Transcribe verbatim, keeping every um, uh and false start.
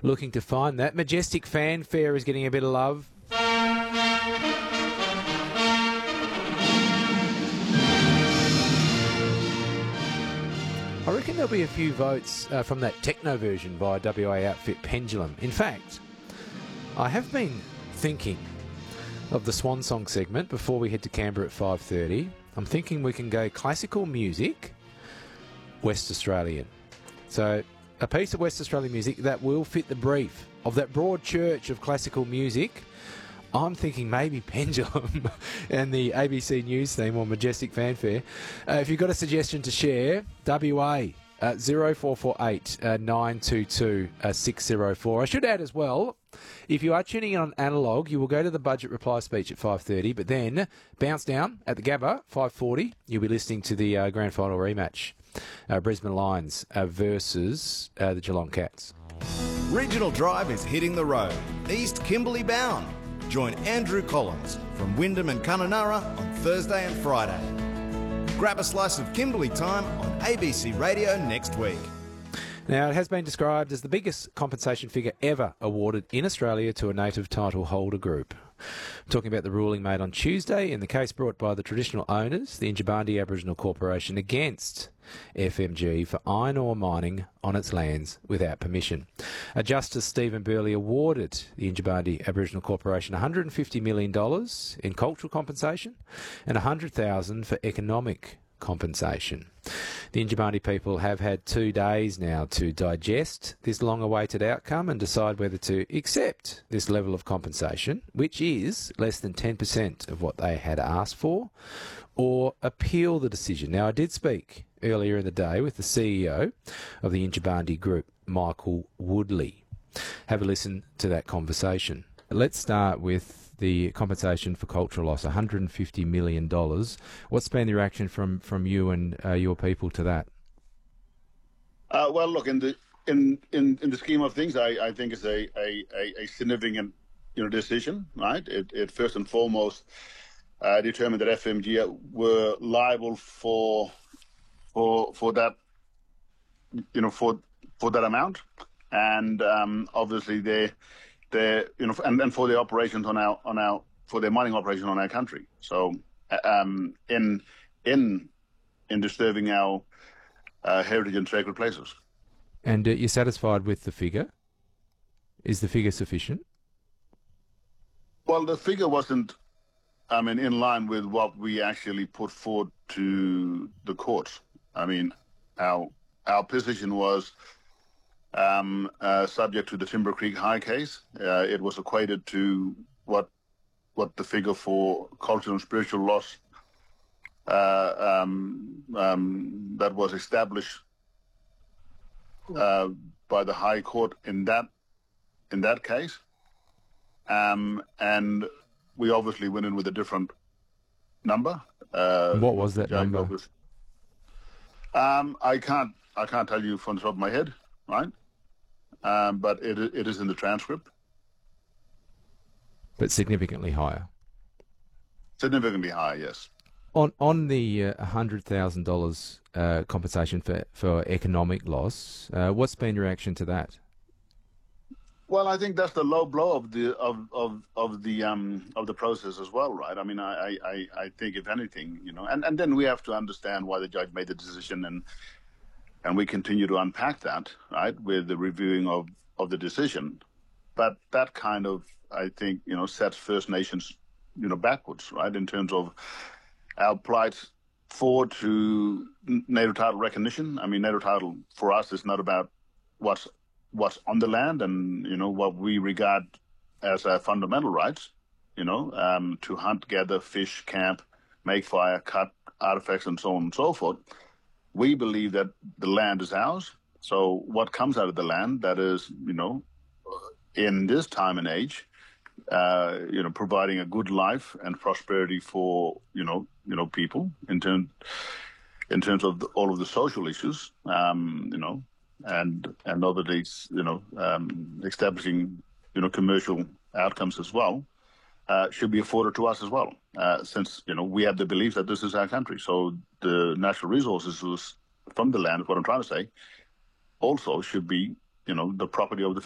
looking to find that. Majestic Fanfare is getting a bit of love. I reckon there'll be a few votes uh, from that techno version by W A outfit Pendulum. In fact, I have been thinking of the Swan Song segment before we head to Canberra at five thirty. I'm thinking we can go classical music, West Australian. So a piece of West Australian music that will fit the brief of that broad church of classical music. I'm thinking maybe Pendulum and the A B C News theme or Majestic Fanfare. Uh, if you've got a suggestion to share, W A uh, zero four four eight nine two two six zero four. I should add as well, if you are tuning in on analogue, you will go to the budget reply speech at five thirty, but then bounce down at the Gabba, five forty. You'll be listening to the uh, grand final rematch, uh, Brisbane Lions uh, versus uh, the Geelong Cats. Regional Drive is hitting the road, East Kimberley bound. Join Andrew Collins from Wyndham and Kununurra on Thursday and Friday. Grab a slice of Kimberley time on A B C Radio next week. Now, it has been described as the biggest compensation figure ever awarded in Australia to a native title holder group. I'm talking about the ruling made on Tuesday in the case brought by the traditional owners, the Injibandi Aboriginal Corporation, against F M G for iron ore mining on its lands without permission. Uh, Justice Stephen Burley awarded the Injibandi Aboriginal Corporation one hundred fifty million dollars in cultural compensation and one hundred thousand dollars for economic compensation. The Injibandi people have had two days now to digest this long-awaited outcome and decide whether to accept this level of compensation, which is less than ten percent of what they had asked for, or appeal the decision. Now, I did speak earlier in the day with the C E O of the Injibandi Group, Michael Woodley. Have a listen to that conversation. Let's start with the compensation for cultural loss, one hundred fifty million dollars. What's been the reaction from, from you and uh, your people to that? Uh, well, look, in the in, in, in the scheme of things, I, I think it's a, a, a significant you know decision, right? It, it first and foremost uh, determined that F M G were liable for for for that you know for for that amount, and um, obviously they. Their, you know, and, and for their operations on our, on our, for their mining operation on our country. So, um, in, in, in disturbing our uh, heritage and sacred places. And uh, you're satisfied with the figure? Is the figure sufficient? Well, the figure wasn't, I mean, in line with what we actually put forward to the courts. I mean, our, our position was. Um, uh, subject to the Timber Creek High case, uh, it was equated to what what the figure for cultural and spiritual loss uh, um, um, that was established uh, by the High Court in that in that case, um, and we obviously went in with a different number. Uh, what was that number? Was, um, I can't I can't tell you from the top of my head, right? Um, but it it is in the transcript. But significantly higher. Significantly higher, yes. On on the uh, one hundred thousand dollars uh, compensation for, for economic loss, uh, what's been your reaction to that? Well, I think that's the low blow of the of of, of the um of the process as well, right? I mean, I, I, I think if anything, you know, and, and then we have to understand why the judge made the decision, and and we continue to unpack that, right, with the reviewing of, of the decision. But that kind of, I think, you know, sets First Nations, you know, backwards, right, in terms of our plight forward to native title recognition. I mean, native title for us is not about what's what's on the land and, you know, what we regard as our fundamental rights, you know, um, to hunt, gather, fish, camp, make fire, cut artifacts, and so on and so forth. We believe that the land is ours. So what comes out of the land that is, you know, in this time and age, uh, you know, providing a good life and prosperity for, you know, you know, people in terms, in terms of the, all of the social issues, um, you know, and and other days, you know, um, establishing, you know, commercial outcomes as well, uh, should be afforded to us as well, uh, since, you know, we have the belief that this is our country. So the natural resources from the land, is what I'm trying to say, also should be, you know, the property of the